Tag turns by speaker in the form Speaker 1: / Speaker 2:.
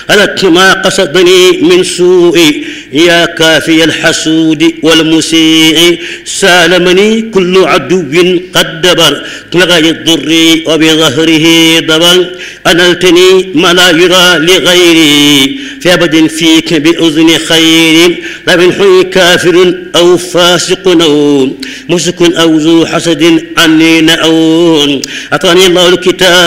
Speaker 1: ألت ما قصدني من سوء يا كافي الحسود والمسيء سالمني كل عدو قد دبر لغاية الضر وبظهره ضبر أنلتني ما لا يرى لغيري في أبد فيك بأذن خير لا من حي كافر أو فاسق أو مسك أو ذو حسد عني نأون أعطاني الله الكتاب